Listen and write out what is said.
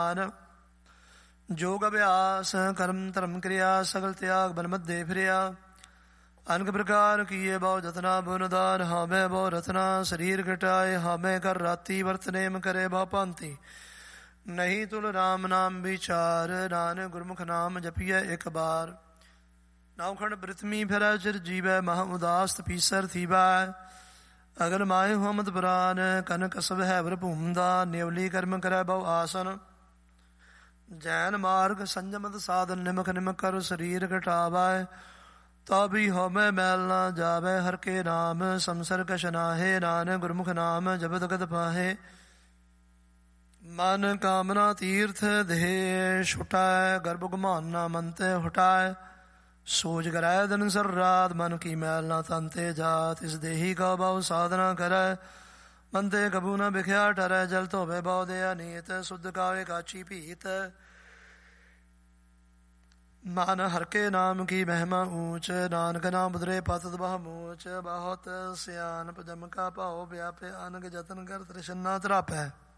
ਜੋਗ ਅਭਿਆਸ ਕਰਮ ਧਰਮ ਕਿਰਿਆ ਸਗਲ ਤਿਆਗ ਬਨ ਮੱਧੇ ਫਿਰਿਆ। ਅਨਕ ਪ੍ਰਕਾਰ ਕੀਏ ਬਹੁ ਜਤਨਾ ਬੁਨ ਦਾਨ ਹਾਮੈ ਬਹੁ ਰਤਨਾ ਸਰੀਰ ਘਟਾਏ ਹਾਮੈ ਕਰ ਰਾਤੀ ਵਰਤ ਨੇਮ ਕਰੇ ਬਹੁ ਭਾਂਤੀ। ਨਹੀਂ ਤੁਲ ਰਾਮ ਨਾਮ ਵਿਚਾਰ ਨਾਨਕ ਗੁਰਮੁਖ ਨਾਮ ਜਪੀਐ ਇੱਕ ਬਾਰ। ਨਾਉਖੰਡ ਬ੍ਰਿਤਮੀ ਫਿਰੈ ਚਿਰ ਜੀਵੈ ਮਹਾ ਉਦਾਸ ਤਪੀਸਰ ਥੀਵੈ। ਅਗਨ ਮਾਏ ਹਮਦ ਪ੍ਰਾਨ ਕਨ ਕਸਬ ਹੈ ਵਰ ਭੂਮ ਦਾ ਨਿਵਲੀ ਕਰਮ ਕਰੈ ਬਹੁ ਆਸਨ। ਜੈਨ ਮਾਰਗ ਸੰਜਮਤ ਸਾਧਨ ਨਿਮਕ ਨਿਮਕ ਕਰ ਸਰੀਰ ਘਟਾਵੈ। ਤਾਬੀ ਹਉਮੈ ਮੈਲ ਨਾ ਜਾਵੈ ਹਰ ਕੇ ਨਾਮ ਸੰਸਰ ਕਛ ਨਾਹੇ। ਨਾਨਕ ਗੁਰਮੁਖ ਨਾਮ ਜਪਤ ਗਤ ਪਾਹੇ। ਮਨ ਕਾਮਨਾ ਤੀਰਥ ਦੇਹ ਛੁਟਾਇ ਗਰਭ ਗੁਮਾਨਾ ਮਨ ਤੇ ਹਟਾਇ। ਸੋਚ ਕਰੈ ਦਿਨ ਸਰ ਰਾਤ ਮਨ ਕੀ ਮੈਲ ਨਾ ਤਨ ਤੇ ਜਾਤ। ਇਸ ਦੇਹੀ ਕਾ ਬਹੁ ਸਾਧਨਾ ਕਰੈ ਮਨ ਤੇ ਕਬੂ ਨ ਬਿਖਿਆ ਟਰੈ। ਜਲ ਧੋਵੇ ਬਹੁ ਦੇ ਅਨੀਤ ਸੁਧ ਕਾਵੇ ਕਾਚੀ ਭੀਤ। ਮਨ ਹਰ ਕੇ ਨਾਮ ਕੀ ਮਹਿਮਾ ਊਚ ਨਾਨਕ ਨਾਮ ਬਦਰੇ ਪਤਿਤ ਬਹੁ ਮੂਚ। ਬਹੁਤ ਸਿਆਨਪ ਜਮ ਕਾ ਭਾਉ ਵਿਆਪੇ ਅਨਗ ਜਤਨ ਕਰ ਤ੍ਰਿਸ਼ਨਾ ਤਰਾਪੈ।